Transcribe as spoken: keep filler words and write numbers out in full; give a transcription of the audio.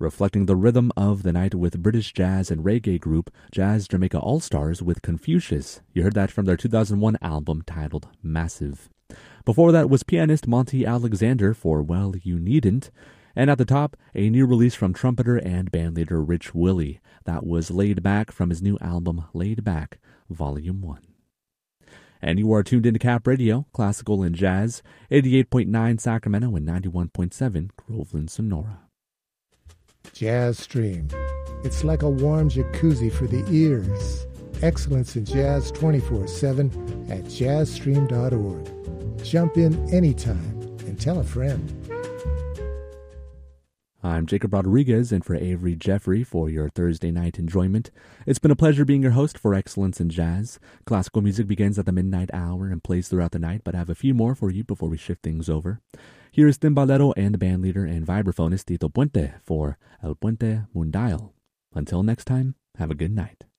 reflecting the rhythm of the night with British jazz and reggae group Jazz Jamaica All-Stars with Confucius. You heard that from their two thousand one album titled Massive. Before that was pianist Monty Alexander for Well You Needn't. And at the top, a new release from trumpeter and bandleader Rich Willie. That was Laid Back from his new album Laid Back, Volume one. And you are tuned into Cap Radio, classical and jazz, eighty-eight point nine Sacramento and ninety-one point seven Groveland, Sonora. Jazz Stream. It's like a warm jacuzzi for the ears. Excellence in jazz twenty-four seven at jazz stream dot org. Jump in anytime and tell a friend. I'm Jacob Rodriguez, and for Avery Jeffrey for your Thursday night enjoyment. It's been a pleasure being your host for Excellence in Jazz. Classical music begins at the midnight hour and plays throughout the night, but I have a few more for you before we shift things over. Here's timbalero and bandleader and vibraphonist Tito Puente for El Puente Mundial. Until next time, have a good night.